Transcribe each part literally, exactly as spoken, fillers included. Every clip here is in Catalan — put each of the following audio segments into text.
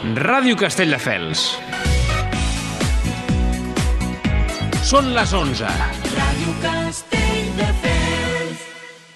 Ràdio Castelldefels. Són les onze. Ràdio Castelldefels.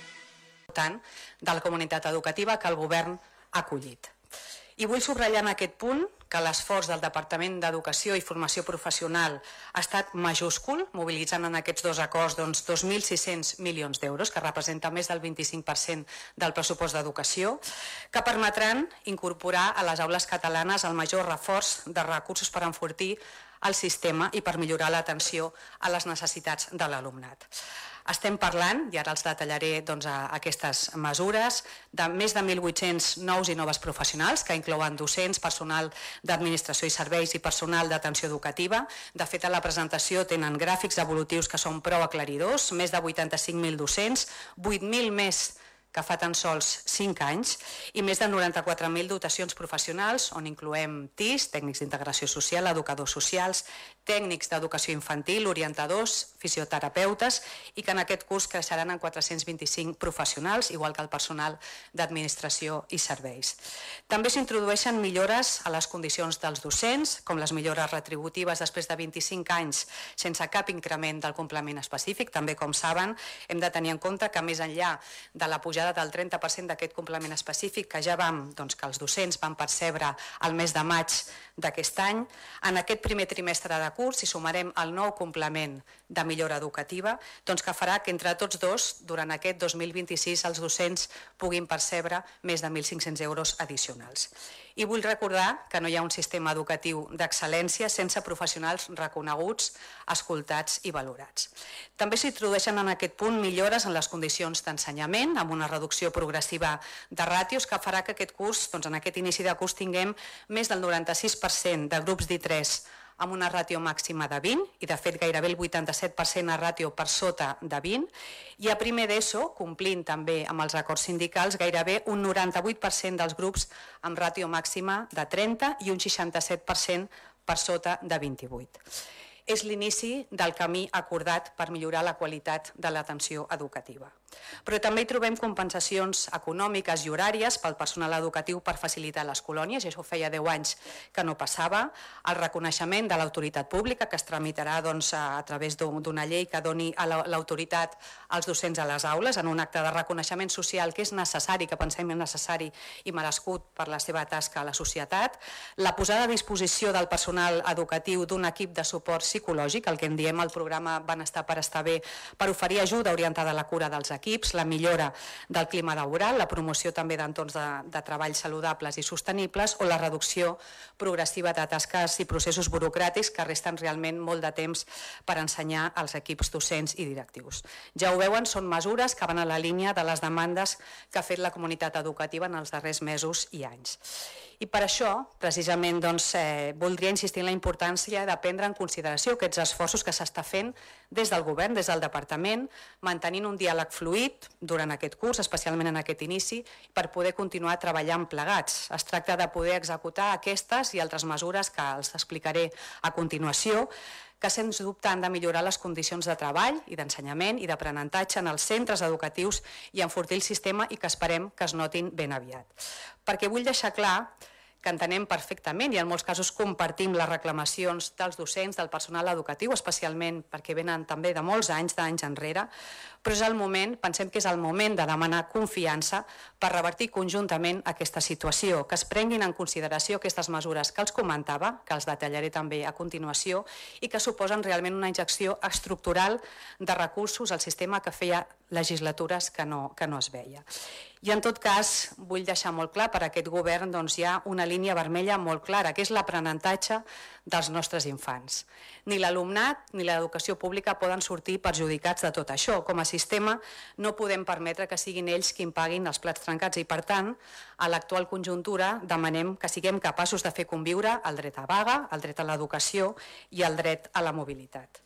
Tant de la comunitat educativa que el govern ha acollit. I vull subratllar en aquest punt que l'esforç del Departament d'Educació i Formació Professional ha estat majúscul, mobilitzant en aquests dos acords doncs, dos mil sis-cents milions d'euros, que representa més del vint-i-cinc per cent del pressupost d'educació, que permetran incorporar a les aules catalanes el major reforç de recursos per enfortir el sistema i per millorar l'atenció a les necessitats de l'alumnat. Estem parlant, i ara els detallaré doncs, aquestes mesures, de més de mil vuit-cents nous i noves professionals, que inclouen docents, personal d'administració i serveis i personal d'atenció educativa. De fet, a la presentació tenen gràfics evolutius que són prou aclaridors, més de vuitanta-cinc mil docents, vuit mil més que fa tan sols cinc anys, i més de noranta-quatre mil dotacions professionals, on incloem T I S, tècnics d'integració social, educadors socials, tècnics d'educació infantil, orientadors, fisioterapeutes, i que en aquest curs creixeran en quatre-cents vint-i-cinc professionals, igual que el personal d'administració i serveis. També s'introdueixen millores a les condicions dels docents, com les millores retributives després de vint-i-cinc anys sense cap increment del complement específic. També, com saben, hem de tenir en compte que més enllà de la pujada del trenta per cent d'aquest complement específic que ja vam, doncs, que els docents van percebre el mes de maig d'aquest any, en aquest primer trimestre de curs hi sumarem el nou complement de millora educativa, doncs que farà que entre tots dos, durant aquest dos mil vint-i-sis, els docents puguin percebre més de mil cinc-cents euros addicionals. I vull recordar que no hi ha un sistema educatiu d'excel·lència sense professionals reconeguts, escoltats i valorats. També s'introdueixen en aquest punt millores en les condicions d'ensenyament, amb una reducció progressiva de ràtios que farà que aquest curs, doncs en aquest inici de curs, tinguem més del noranta-sis per cent de grups d'I tres amb una ràtio màxima de vint, i de fet gairebé el vuitanta-set per cent a ràtio per sota de vint, i a primer d'ESO, complint també amb els acords sindicals, gairebé un noranta-vuit per cent dels grups amb ràtio màxima de trenta i un seixanta-set per cent per sota de vint-i-vuit. És l'inici del camí acordat per millorar la qualitat de l'atenció educativa. Però també hi trobem compensacions econòmiques i horàries pel personal educatiu per facilitar les colònies, i això feia deu anys que no passava, el reconeixement de l'autoritat pública, que es tramitarà doncs, a través d'una llei que doni a l'autoritat als docents a les aules, en un acte de reconeixement social que és necessari, que pensem necessari i merescut per la seva tasca a la societat, la posada a disposició del personal educatiu d'un equip de suport psicològic, el que en diem el programa Benestar per estar bé, per oferir ajuda orientada a la cura dels equips, la millora del clima laboral, la promoció també d'entorns de, de treball saludables i sostenibles, o la reducció progressiva de tasques i processos burocràtics que resten realment molt de temps per ensenyar als equips docents i directius. Ja ho veuen, són mesures que van a la línia de les demandes que ha fet la comunitat educativa en els darrers mesos i anys. I per això, precisament, doncs, eh, voldria insistir en la importància de prendre en consideració aquests esforços que s'està fent des del govern, des del departament, mantenint un diàleg fluid durant aquest curs, especialment en aquest inici, per poder continuar treballant plegats. Es tracta de poder executar aquestes i altres mesures que els explicaré a continuació, que sens dubte han de millorar les condicions de treball i d'ensenyament i d'aprenentatge en els centres educatius i enfortir el sistema, i que esperem que es notin ben aviat. Perquè vull deixar clar que entenem perfectament i en molts casos compartim les reclamacions dels docents, del personal educatiu, especialment perquè venen també de molts anys, d'anys enrere, però és el moment, pensem que és el moment de demanar confiança per revertir conjuntament aquesta situació, que es prenguin en consideració aquestes mesures que els comentava, que els detallaré també a continuació, i que suposen realment una injecció estructural de recursos al sistema que feia legislatures que no, que no es veia. I en tot cas, vull deixar molt clar, per a aquest govern doncs, hi ha una línia vermella molt clara, que és l'aprenentatge dels nostres infants. Ni l'alumnat ni l'educació pública poden sortir perjudicats de tot això. Com a sistema no podem permetre que siguin ells qui paguin els plats trencats i, per tant, a l'actual conjuntura demanem que siguem capaços de fer conviure el dret a vaga, el dret a l'educació i el dret a la mobilitat.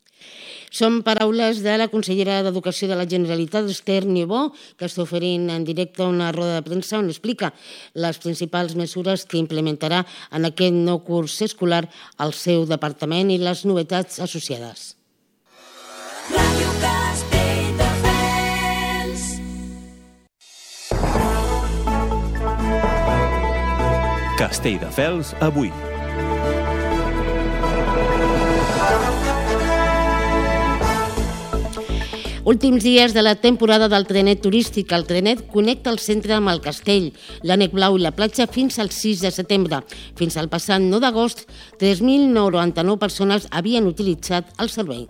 Són paraules de la consellera d'Educació de la Generalitat, Esther Niubó, que està oferint en directe una roda de premsa on explica les principals mesures que implementarà en aquest nou curs escolar al seu departament i les novetats associades. Ràdio Castelldefels. Castelldefels avui. Últims dies de la temporada del trenet turístic. El trenet connecta el centre amb el castell, l'Ànec Blau i la platja fins al sis de setembre. Fins al passat nou d'agost, tres mil noranta-nou persones havien utilitzat el servei.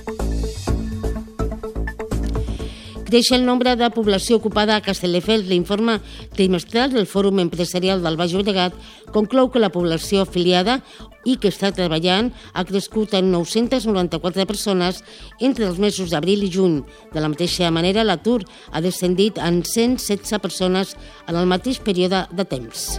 Creix el nombre de població ocupada a Castelldefels. L'informe trimestral del Fòrum Empresarial del Baix Llobregat conclou que la població afiliada i que està treballant ha crescut en nou-centes noranta-quatre persones entre els mesos d'abril i juny. De la mateixa manera, l'atur ha descendit en cent setze persones en el mateix període de temps.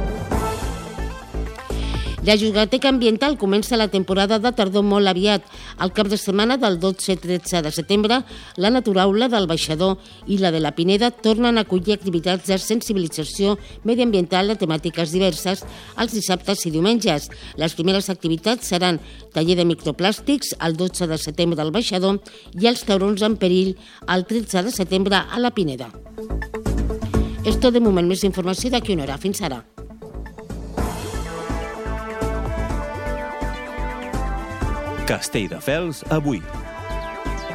La Jugateca Ambiental comença la temporada de tardor molt aviat. El cap de setmana del dotze i tretze de setembre, la Naturaula del Baixador i la de la Pineda tornen a acollir activitats de sensibilització mediambiental de temàtiques diverses els dissabtes i diumenges. Les primeres activitats seran taller de microplàstics el dotze de setembre al Baixador i els taurons en perill el tretze de setembre a la Pineda. És tot de moment. Més informació d'aquí una hora. Fins ara. Castelldefels avui.